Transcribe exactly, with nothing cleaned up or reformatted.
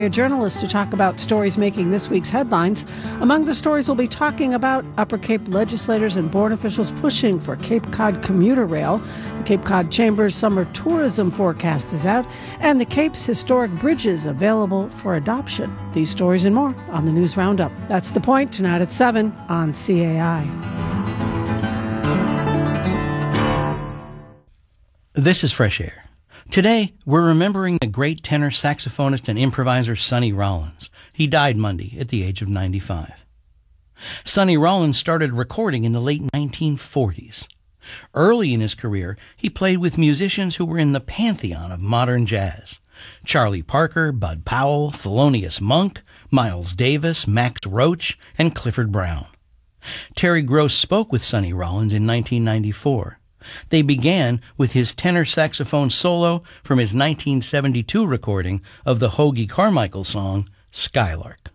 journalists to talk about stories making this week's headlines. Among the stories we'll be talking about, Upper Cape legislators and board officials pushing for Cape Cod commuter rail. The Cape Cod Chamber's summer tourism forecast is out, and the Cape's historic bridges available for adoption. These stories and more on the News Roundup. That's The Point, tonight at seven on C A I. This is Fresh Air. Today, we're remembering the great tenor saxophonist and improviser Sonny Rollins. He died Monday at the age of ninety-five. Sonny Rollins started recording in the late nineteen forties. Early in his career, he played with musicians who were in the pantheon of modern jazz. Charlie Parker, Bud Powell, Thelonious Monk, Miles Davis, Max Roach, and Clifford Brown. Terry Gross spoke with Sonny Rollins in nineteen ninety-four. They began with his tenor saxophone solo from his nineteen seventy-two recording of the Hoagy Carmichael song, Skylark.